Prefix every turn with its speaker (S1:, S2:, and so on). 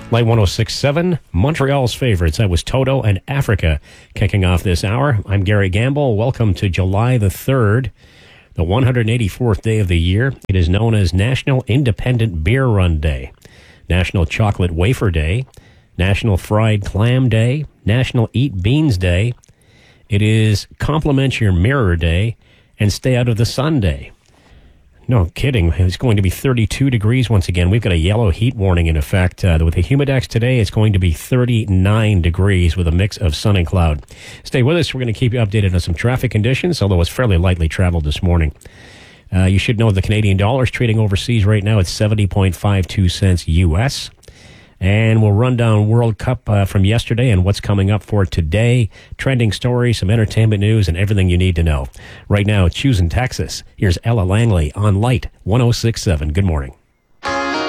S1: Light 106.7, Montreal's favorites. That was Toto and Africa kicking off this hour. I'm Gary Gamble. Welcome to July the 3rd, the 184th day of the year. It is known as National Independent Beer Run Day, National Chocolate Wafer Day, National Fried Clam Day, National Eat Beans Day. It is Compliment Your Mirror Day and Stay Out of the Sun Day. No kidding. It's going to be 32 degrees once again. We've got a yellow heat warning in effect. With the Humidex today, it's going to be 39 degrees with a mix of sun and cloud. Stay with us. We're going to keep you updated on some traffic conditions, although it's fairly lightly traveled this morning. You should know the Canadian dollar is trading overseas right now at 70.52 cents U.S., and we'll run down World Cup from yesterday and what's coming up for today, trending stories, some entertainment news, and everything you need to know. Right now, it's Houston, Texas. Here's Ella Langley on Light 106.7. Good morning.